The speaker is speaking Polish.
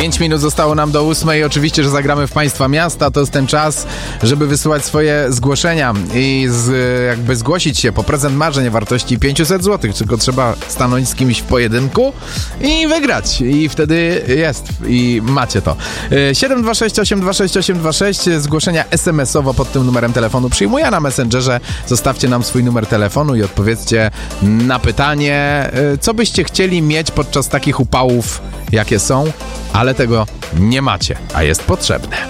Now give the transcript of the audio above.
5 minut zostało nam do 8. Oczywiście, że zagramy w Państwa Miasta. To jest ten czas, żeby wysyłać swoje zgłoszenia i jakby zgłosić się po prezent marzeń wartości 500 zł. Tylko trzeba stanąć z kimś w pojedynku i wygrać. I wtedy jest. I macie to. 726 826 826. Zgłoszenia SMS-owo pod tym numerem telefonu przyjmuję na Messengerze. Zostawcie nam swój numer telefonu i odpowiedzcie na pytanie, co byście chcieli mieć podczas takich upałów, jakie są, ale tego nie macie, a jest potrzebne.